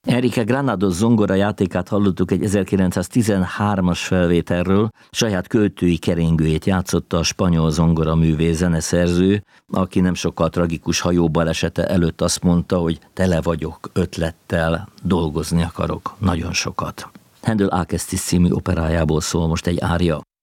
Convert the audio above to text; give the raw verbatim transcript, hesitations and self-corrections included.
Enrique Granados zongora játékát hallottuk egy ezerkilencszáztizenhármas felvételről, saját költői keringőjét játszotta a spanyol zongoraművész zeneszerző, aki nem sokkal tragikus hajóbalesete előtt azt mondta, hogy tele vagyok ötlettel, dolgozni akarok nagyon sokat. Handel Alcestis című operájából szól most egy ária.